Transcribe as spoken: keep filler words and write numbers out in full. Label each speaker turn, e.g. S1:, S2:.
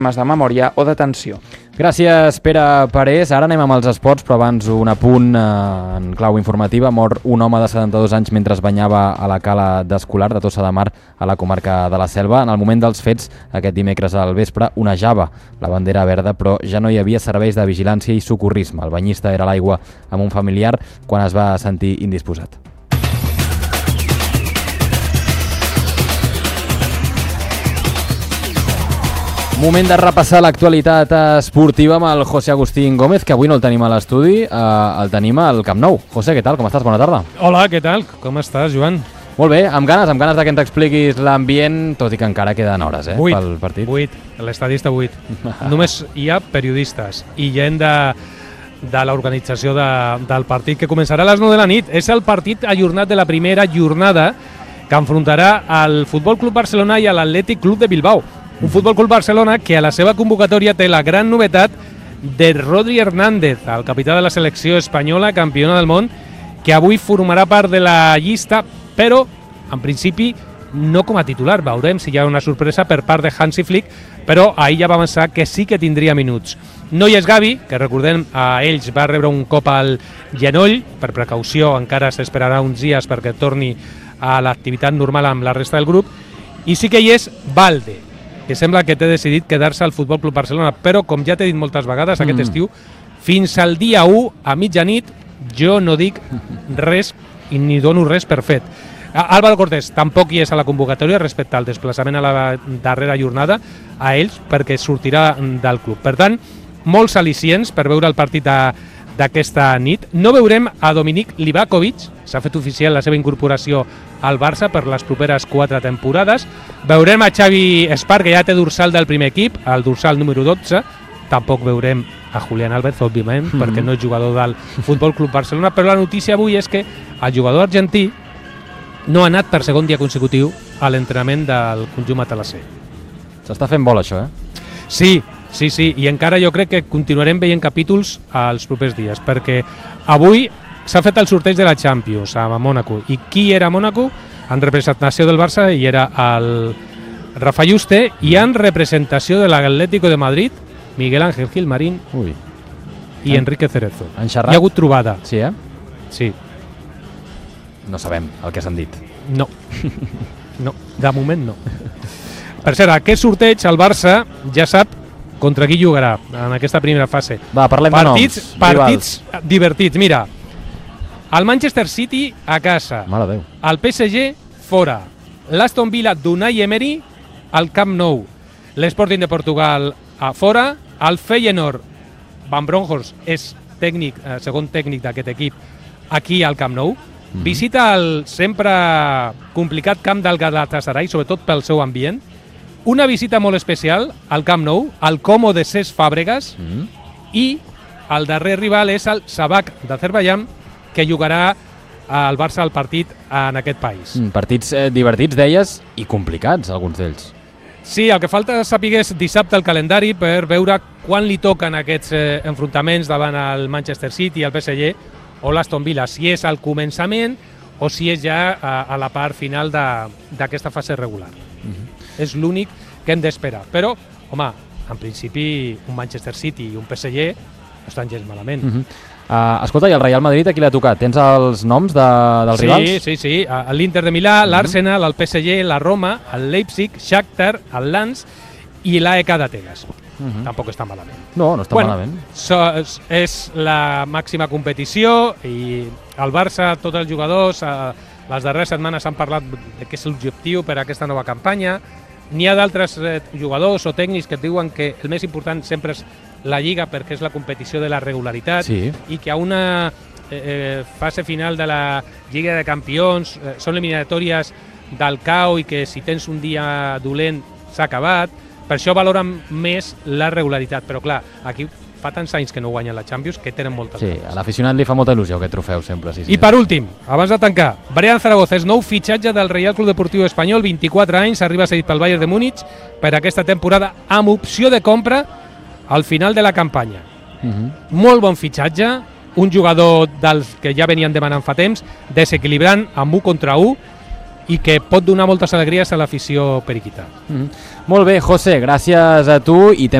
S1: de memòria o d'atenció.
S2: Gràcies, Pere Parés. Ara anem amb els esports, però abans un apunt eh, en clau informativa. Mor un home de setanta-dos anys mentre es banyava a la cala d'Escolar de Tossa de Mar, a la comarca de la Selva. En el moment dels fets, aquest dimecres al vespre, onejava la bandera verda, però ja no hi havia serveis de vigilància i socorrisme. El banyista era a l'aigua amb un familiar quan es va sentir indisposat. Moment de repassar l'actualitat esportiva amb el José Agustín Gómez, que avui no el tenim a l'estudi, eh, el tenim al Camp Nou. José, què tal? Com estàs? Bona tarda.
S3: Hola, què tal? Com estàs, Joan?
S2: Molt bé, amb ganes, amb ganes de que ens expliquis l'ambient, tot i que encara queden hores eh,
S3: vuit,
S2: pel partit.
S3: vuit, l'estadista vuit. Només hi ha periodistes i gent de, de l'organització de, del partit que començarà a les nou de la nit. És el partit ajornat de la primera jornada que enfrontarà al Futbol Club Barcelona i a l'Atlètic Club de Bilbao. Un Futbol Club Barcelona que a la seva convocatòria té la gran novetat de Rodri Hernández, el capità de la selecció espanyola, campiona del món, que avui formarà part de la llista, però en principi no com a titular. Veurem si hi ha una sorpresa per part de Hansi Flick, però ahir ja va avançar que sí que tindria minuts. No hi és Gavi, que recordem a ells va rebre un cop al genoll, per precaució encara s'esperarà uns dies perquè torni a l'activitat normal amb la resta del grup, i sí que hi és Valde, que sembla que té decidit quedar-se al Futbol Club Barcelona, però com ja t'he dit moltes vegades aquest mm. estiu, fins al dia u a mitjanit jo no dic res i ni dono res per fet. Álvaro Cortés tampoc hi és a la convocatòria respecte al desplaçament a la darrera jornada a ells perquè sortirà del club. Per tant, molts al·licients per veure el partit d'aquesta nit. No veurem a Dominic Livakovic, s'ha fet oficial la seva incorporació al Barça per les properes quatre temporades. Veurem a Xavi Espar, que ja té dorsal del primer equip, el dorsal número dotze. Tampoc veurem a Julián Álvarez, òbviament, mm-hmm. perquè no és jugador del Futbol Club Barcelona, però la notícia avui és que el jugador argentí no ha anat per segon dia consecutiu a l'entrenament del conjunt matalasser.
S2: S'està fent bola, això, eh?
S3: Sí, sí, sí, i encara jo crec que continuarem veient capítols als propers dies, perquè avui s'ha fet el sorteig de la Champions a Mònaco. I qui era a Mònaco? En representació del Barça hi era el Rafa Juste, i en representació de l'Atlético de Madrid, Miguel Ángel Gilmarín
S2: Ui.
S3: i en... Enrique Cerezo.
S2: Han xerrat?
S3: Hi ha hagut trobada.
S2: Sí, eh?
S3: Sí.
S2: No sabem el que s'han dit.
S3: No. No, de moment no. Per cert, aquest sorteig el Barça ja sap contra qui jugarà en aquesta primera fase.
S2: Va, parlem
S3: partits,
S2: de noms.
S3: Partits rivals. Divertits. Mira, el Manchester City a casa.
S2: Mare Déu.
S3: El P S G fora. L'Aston Villa d'Unai Emery al Camp Nou. L'Sporting de Portugal a fora. El Feyenoord, Van Bronckhorst és tècnic, eh, segon tècnic d'aquest equip, aquí al Camp Nou. Mm-hmm. Visita el sempre complicat camp del Galatasaray, sobretot pel seu ambient. Una visita molt especial al Camp Nou, al Como de Cesc Fàbregas, mm-hmm. i el darrer rival és el Sabak d'Azerbaiyán, que jugarà al Barça al partit en aquest país.
S2: Mm, partits eh, divertits, deies, i complicats, alguns d'ells.
S3: Sí, el que falta és saber dissabte el calendari per veure quan li toquen aquests eh, enfrontaments davant el Manchester City, el P S G o l'Aston Villa, si és al començament o si és ja a, a la part final d'aquesta fase regular. Mm-hmm. És l'únic que hem d'esperar. Però, home, en principi un Manchester City i un P S G no estan gens malament.
S2: Mm-hmm. Uh, escolta, i el Real Madrid a qui l'ha tocat? Tens els noms de, dels
S3: sí,
S2: rivals?
S3: Sí, sí, sí. L'Inter de Milà, mm-hmm. l'Arsenal, el P S G, la Roma, el Leipzig, Shakhtar, el Lens i l'A E K d'Atenes. Mm-hmm. Tampoc està malament.
S2: No, no està
S3: bueno,
S2: malament.
S3: So, és, és la màxima competició i el Barça, tots els jugadors, eh, les darreres setmanes han parlat de què és l'objectiu per a aquesta nova campanya. N'hi ha d'altres eh, jugadors o tècnics que et diuen que el més important sempre és la Lliga perquè és la competició de la regularitat,
S2: sí.
S3: i que a una eh, fase final de la Lliga de Campions eh, són eliminatòries del cau i que si tens un dia dolent s'ha acabat. Per això valoren més la regularitat, però clar, aquí fa tants anys que no guanyen la Champions que tenen moltes
S2: sí,
S3: ganes.
S2: A l'aficionat li fa molta il·lusió aquest trofeu sempre. Sí, sí.
S3: I per últim, abans de tancar, Brian Zaragoza és nou fitxatge del Reial Club Deportiu Espanyol, vint-i-quatre anys, arriba cedit pel Bayern de Múnich per aquesta temporada amb opció de compra al final de la campanya. Uh-huh. Molt bon fitxatge, un jugador dels que ja venien demanant fa temps, desequilibrant amb u contra u, i que pot donar moltes alegries a l'afició periquita.
S2: Mm -hmm. Molt bé, José, gràcies a tu i